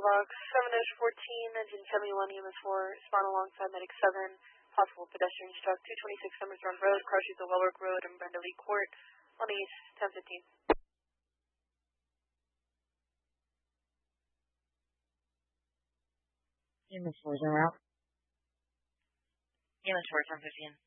log 7-14, engine 71, EMS 4, spawn alongside medic 7, possible pedestrian struck, 226 Summers Run Road, car shoots the Wellwork Road and Brenda Lee Court, on east, 1015. EMS 4 is en route. EMS 4, 1015.